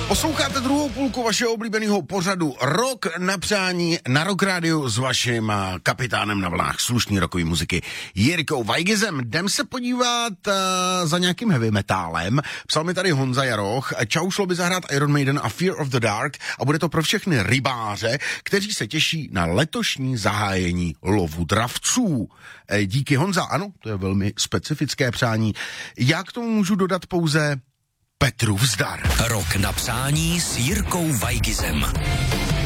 Posloucháte druhou půlku vašeho oblíbeného pořadu Rok na přání na Rock Rádiu s vaším kapitánem na vlnách slušný rokový muziky Jirkou Weigizem. Jdem se podívat za nějakým heavy metálem. Psal mi tady Honza Jaroch. Čau, šlo by zahrát Iron Maiden a Fear of the Dark a bude to pro všechny rybáře, kteří se těší na letošní zahájení lovu dravců. Díky, Honza, ano, to je velmi specifické přání. Já k tomu můžu dodat pouze Petru vzdar. Rok na přání s Jirkou Weigizem.